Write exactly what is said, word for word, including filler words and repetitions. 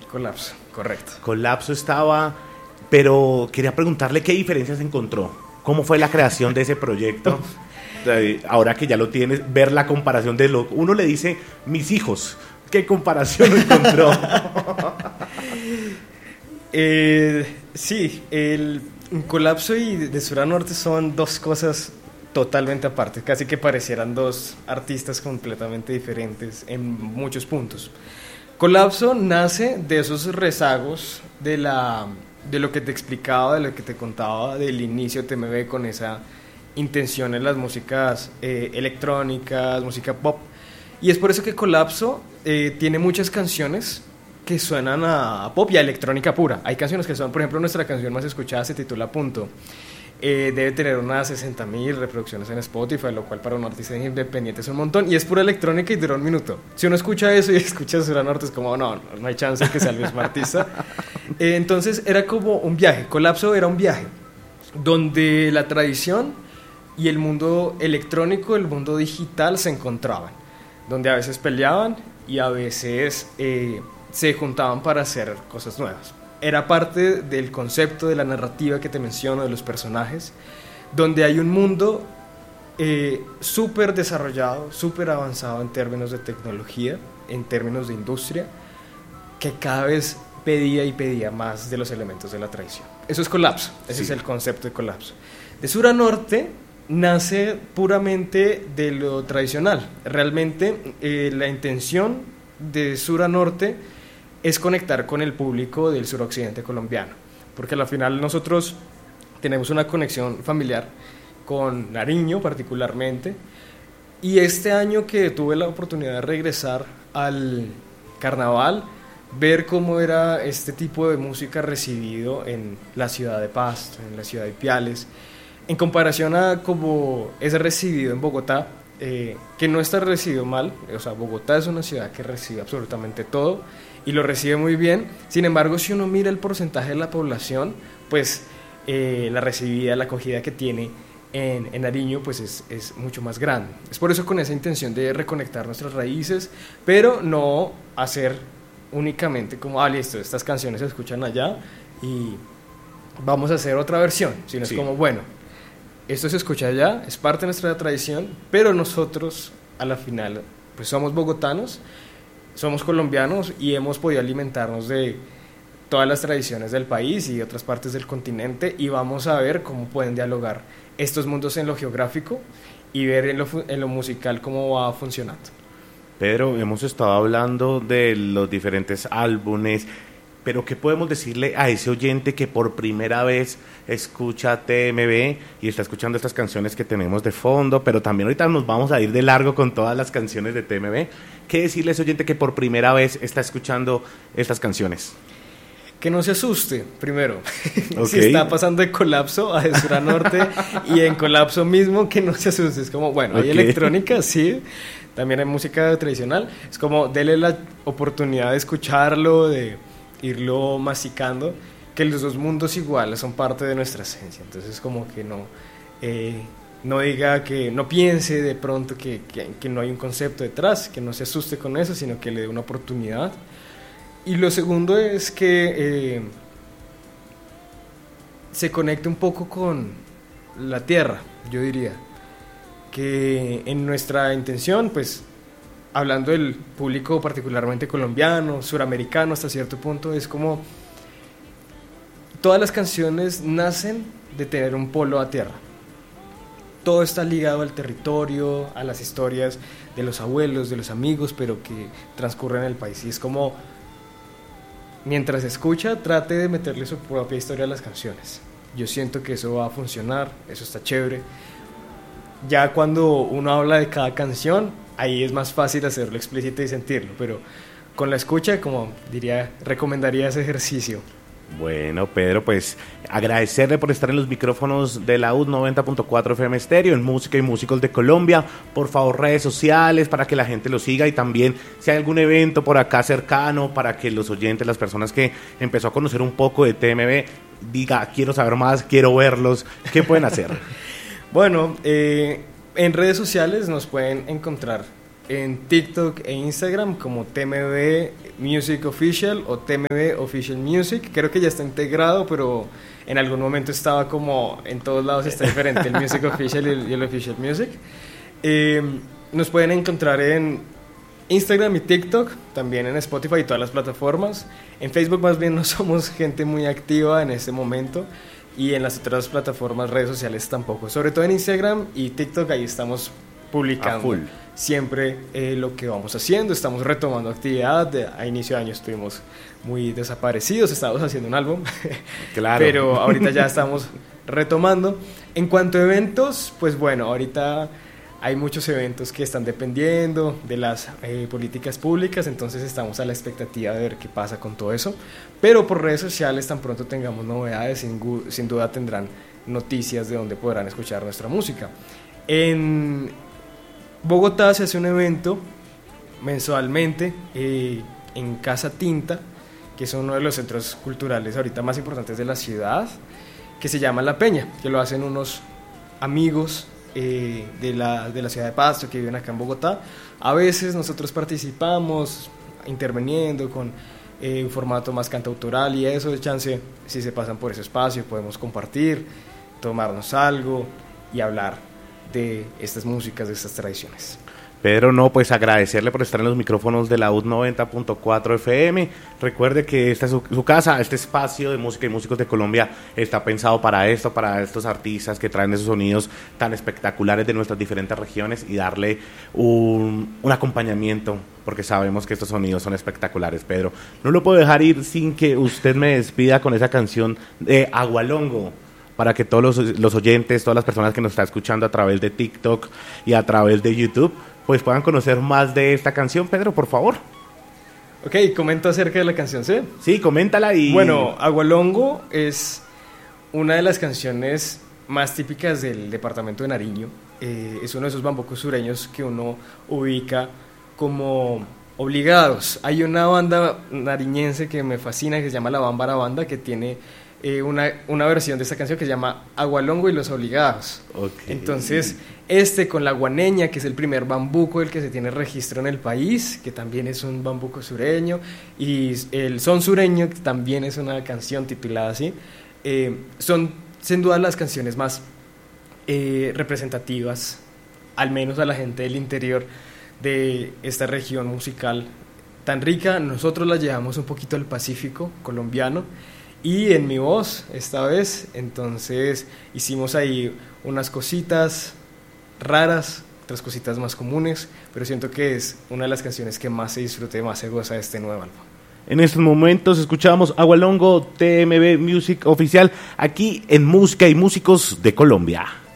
Colapso, correcto. Colapso estaba, pero quería preguntarle qué diferencias encontró. ¿Cómo fue la creación de ese proyecto? Ahora que ya lo tienes, ver la comparación de lo... Uno le dice, mis hijos, ¿qué comparación encontró? eh, sí, el Colapso y De Sur a Norte son dos cosas totalmente aparte, casi que parecieran dos artistas completamente diferentes en muchos puntos. Colapso nace de esos rezagos de, la, de lo que te explicaba, de lo que te contaba del inicio de T M B, con esa intención en las músicas eh, electrónicas, música pop, y es por eso que Colapso eh, tiene muchas canciones que suenan a pop y a electrónica pura. Hay canciones que son, por ejemplo, nuestra canción más escuchada se titula Punto. Eh, debe tener unas sesenta mil reproducciones en Spotify, lo cual para un artista independiente es un montón, y es pura electrónica y dura un minuto. Si uno escucha eso y escucha Sur a Norte, es como, no, no, no hay chance de que sea el mismo artista. Eh, entonces era como un viaje. Colapso era un viaje donde la tradición y el mundo electrónico, el mundo digital se encontraban, donde a veces peleaban y a veces eh, se juntaban para hacer cosas nuevas. Era parte del concepto de la narrativa que te menciono, de los personajes, donde hay un mundo eh, súper desarrollado, súper avanzado en términos de tecnología, en términos de industria, que cada vez pedía y pedía más de los elementos de la tradición. Eso es Colapso, ese sí. Es el concepto de Colapso. De Sur a Norte nace puramente de lo tradicional. Realmente eh, la intención de Sur a Norte es conectar con el público del suroccidente colombiano, porque al final nosotros tenemos una conexión familiar con Nariño particularmente, y este año que tuve la oportunidad de regresar al carnaval, ver cómo era este tipo de música recibido en la ciudad de Pasto, en la ciudad de Ipiales, en comparación a cómo es recibido en Bogotá, eh, que no está recibido mal. O sea, Bogotá es una ciudad que recibe absolutamente todo y lo recibe muy bien. Sin embargo, si uno mira el porcentaje de la población, pues eh, la recibida, la acogida que tiene en, en Nariño, pues es, es mucho más grande. Es por eso, con esa intención de reconectar nuestras raíces, pero no hacer únicamente como, ah, listo, estas canciones se escuchan allá y vamos a hacer otra versión, sino sí. Es como, bueno, esto se escucha allá, es parte de nuestra tradición, pero nosotros a la final pues somos bogotanos, somos colombianos y hemos podido alimentarnos de todas las tradiciones del país y de otras partes del continente, y vamos a ver cómo pueden dialogar estos mundos en lo geográfico y ver en lo, en lo musical cómo va funcionando. Pedro, hemos estado hablando de los diferentes álbumes, pero ¿qué podemos decirle a ese oyente que por primera vez escucha T M B y está escuchando estas canciones que tenemos de fondo, pero también ahorita nos vamos a ir de largo con todas las canciones de T M B? ¿Qué decirle a ese oyente que por primera vez está escuchando estas canciones? Que no se asuste, primero. Okay. Si está pasando de Colapso a De Sur a Norte y en Colapso mismo, que no se asuste. Es como, bueno, hay okay. electrónica, sí, también hay música tradicional. Es como, dele la oportunidad de escucharlo, de irlo masticando, que los dos mundos iguales son parte de nuestra esencia. Entonces, como que no, eh, no diga que, no piense de pronto que, que, que no hay un concepto detrás, que no se asuste con eso, sino que le dé una oportunidad. Y lo segundo es que eh, se conecte un poco con la tierra, yo diría. Que en nuestra intención, pues, hablando del público particularmente colombiano, suramericano hasta cierto punto, es como todas las canciones nacen de tener un polo a tierra. Todo está ligado al territorio, a las historias de los abuelos, de los amigos, pero que transcurren en el país. Y es como, mientras escucha, trate de meterle su propia historia a las canciones. Yo siento que eso va a funcionar, eso está chévere. Ya cuando uno habla de cada canción, ahí es más fácil hacerlo explícito y sentirlo, pero con la escucha, como diría, recomendaría ese ejercicio. Bueno, Pedro, pues agradecerle por estar en los micrófonos de la U noventa punto cuatro F M Estéreo, en Música y Músicos de Colombia. Por favor, redes sociales para que la gente lo siga, y también si hay algún evento por acá cercano para que los oyentes, las personas que empezó a conocer un poco de T M B, diga, quiero saber más, quiero verlos, ¿qué pueden hacer? Bueno, eh, en redes sociales nos pueden encontrar en TikTok e Instagram como T M B Music Official o T M B Official Music. Creo que ya está integrado, pero en algún momento estaba como en todos lados está diferente el Music Official y el, y el Official Music. Eh, nos pueden encontrar en Instagram y TikTok, también en Spotify y todas las plataformas. En Facebook más bien no somos gente muy activa en este momento, y en las otras plataformas, redes sociales tampoco. Sobre todo en Instagram y TikTok, ahí estamos publicando siempre eh, lo que vamos haciendo. Estamos retomando actividad. De, a inicio de año estuvimos muy desaparecidos, estábamos haciendo un álbum, claro. Pero ahorita ya estamos retomando. En cuanto a eventos, pues bueno, ahorita hay muchos eventos que están dependiendo de las eh, políticas públicas, entonces estamos a la expectativa de ver qué pasa con todo eso. Pero por redes sociales, tan pronto tengamos novedades, sin, sin duda tendrán noticias de donde podrán escuchar nuestra música. En Bogotá se hace un evento mensualmente eh, en Casa Tinta, que es uno de los centros culturales ahorita más importantes de la ciudad, que se llama La Peña, que lo hacen unos amigos Eh, de, la, de la ciudad de Pasto que viven acá en Bogotá. A veces nosotros participamos interviniendo con eh, un formato más cantautoral, y eso de chance, si se pasan por ese espacio, podemos compartir, tomarnos algo y hablar de estas músicas, de estas tradiciones. Pedro, no, pues agradecerle por estar en los micrófonos de la U noventa punto cuatro F M. Recuerde que esta es su, su casa, este espacio de música y músicos de Colombia está pensado para esto, para estos artistas que traen esos sonidos tan espectaculares de nuestras diferentes regiones, y darle un, un acompañamiento, porque sabemos que estos sonidos son espectaculares. Pedro, no lo puedo dejar ir sin que usted me despida con esa canción de Agualongo, para que todos los, los oyentes, todas las personas que nos están escuchando a través de TikTok y a través de YouTube, pues puedan conocer más de esta canción. Pedro, por favor. Ok, comento acerca de la canción, ¿sí? Sí, coméntala. Y bueno, Agualongo es una de las canciones más típicas del departamento de Nariño. Eh, es uno de esos bambucos sureños que uno ubica como obligados. Hay una banda nariñense que me fascina, que se llama La Bámbara Banda, que tiene eh, una, una versión de esta canción que se llama Agualongo y los Obligados. Okay. Entonces, este con la guaneña, que es el primer bambuco del que se tiene registro en el país, que también es un bambuco sureño, y el son sureño, que también es una canción titulada así, eh, son sin duda las canciones más eh, representativas, al menos a la gente del interior de esta región musical tan rica. Nosotros la llevamos un poquito al Pacífico colombiano, y en mi voz esta vez, entonces hicimos ahí unas cositas raras, otras cositas más comunes, pero siento que es una de las canciones que más se disfruta y más se goza de este nuevo álbum. En estos momentos escuchamos Agualongo, T M B Music Oficial, aquí en Música y Músicos de Colombia.